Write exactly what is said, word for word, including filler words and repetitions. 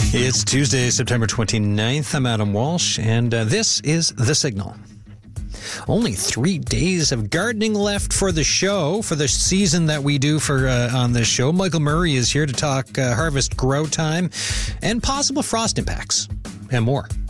It's Tuesday, September twenty-ninth. I'm Adam Walsh, and uh, this is The Signal. Only three days of gardening left for the show, for the season that we do for uh, on this show. Michael Murray is here to talk uh, harvest grow time and possible frost impacts and more.